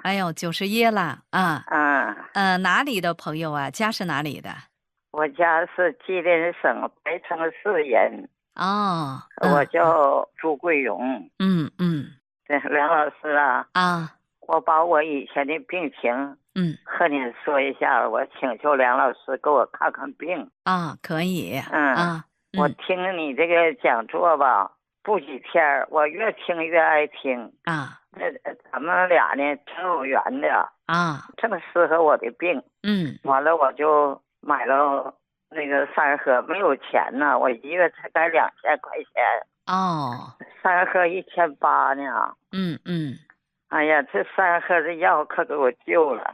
哎呦，91了啊。哪里的朋友啊？家是哪里的？ 我家是吉林省白城市人。 哦， 我叫朱桂荣。对，梁老师啊。我把我以前的病情和您说一下，我请求梁老师给我看看病。 可以。 我听你这个讲座吧，不几天我越听越爱听。咱们俩呢挺有缘的正适合我的病。完了我就买了那个3盒，没有钱呢，我1月才该2000块钱。3盒1800呢。哎呀，这3盒的药可给我救了。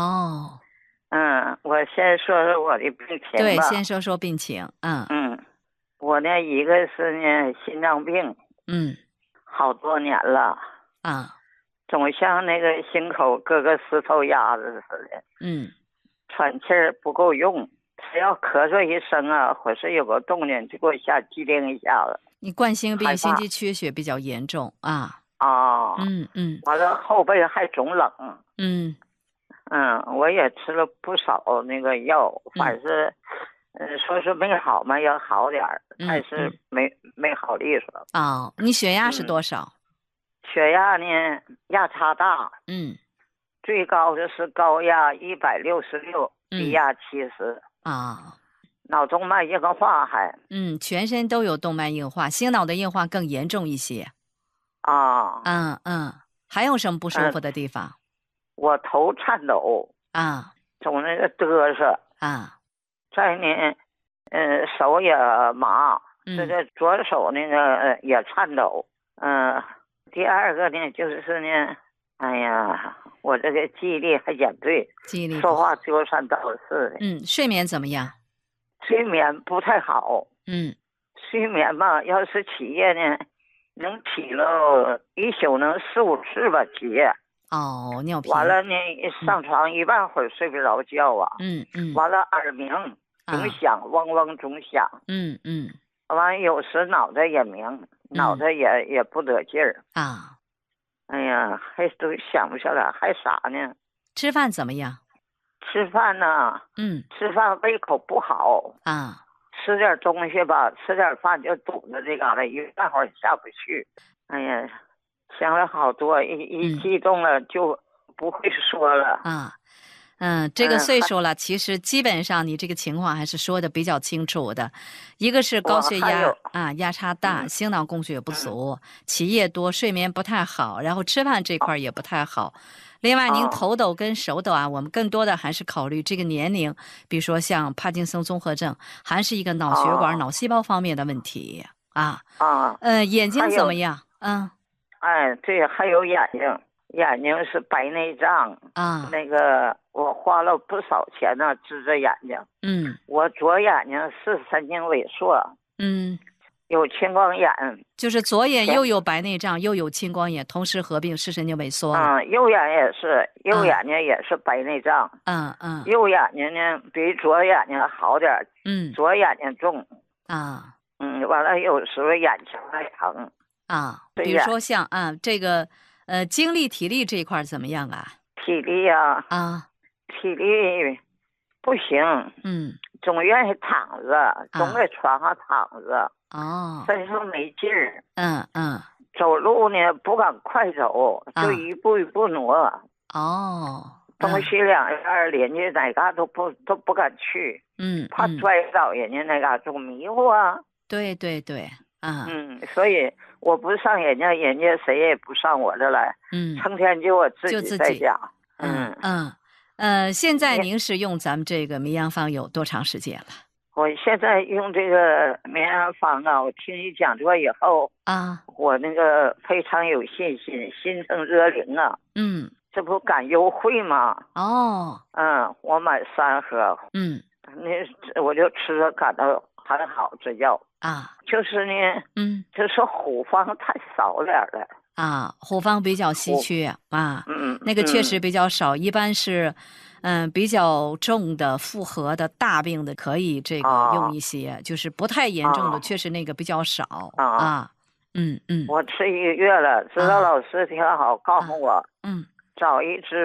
我先说说我的病情吧。 对，先说说病情。 我呢，一个是呢心脏病。好多年了。总像那个心口搁个石头压着似的。喘气儿不够用，只要咳嗽一声或是有个动静就给我吓机灵一下子。 你冠心病、心肌缺血比较严重完了后背还总冷。我也吃了不少那个药，反正说是没好嘛，要好点儿，但是没好利索。 你血压是多少？ 血压呢，压差大。最高的是高压166，低压70。脑动脉硬化还。 全身都有动脉硬化，心脑的硬化更严重一些。还有什么不舒服的地方？ 我头颤抖。总那个嘚瑟。再呢，手也麻。这个左手那个也颤抖。第二个呢，就是呢，哎呀，我这个记忆力还减退，说话丢三倒四的。 睡眠怎么样？ 睡眠不太好。睡眠吧，要是起夜呢，能起了一宿能4、5次吧起夜。 尿频。 完了呢，上床一半会儿睡不着觉完了耳鸣总响，嗡嗡总响。完了有时脑袋也鸣，脑袋也不得劲儿。哎呀，还都想不下来，还啥呢？ 吃饭怎么样？ 吃饭呢？吃饭胃口不好。吃点东西吧，吃点饭就堵着这嘎达，一大会儿下不去。哎呀，想了好多，一激动了就不会说了。 这个岁数了，其实基本上你这个情况还是说的比较清楚的。一个是高血压压差大，心脑供血不足，起夜多，睡眠不太好，然后吃饭这块也不太好。另外您头抖跟手抖我们更多的还是考虑这个年龄，比如说像帕金森综合症，还是一个脑血管、脑细胞方面的问题眼睛怎么样？ 对，还有眼睛。眼睛是白内障那个我花了不少钱呢治这眼睛。我左眼睛视神经萎缩。有青光眼。 就是左眼又有白内障又有青光眼，同时合并视神经萎缩。 右眼也是，右眼睛也是白内障。右眼睛呢比左眼睛好点。左眼睛重。完了有时候眼球还疼。 比如说像这个精力体力这一块怎么样体力体力不行。总愿意躺着，总在床上躺着。身上没劲儿。走路呢不敢快走，就一步一步挪。东西两院邻居哪嘎都不敢去。怕摔倒人家那嘎总迷糊对。 所以我不上人家，人家谁也不上我这来。成天就我自己在家。 现在您是用咱们这个绵阳方有多长时间了？ 我现在用这个绵阳方我听你讲座以后我那个非常有信心，心生热灵这不赶优惠吗？我买3盒。那我就吃着感到很好，这药就是呢就是虎方太少点了。 虎方比较稀缺那个确实比较少，一般是比较重的复合的大病的可以这个用一些，就是不太严重的确实那个比较少我吃1个月了，知道老师挺好，告诉我找一支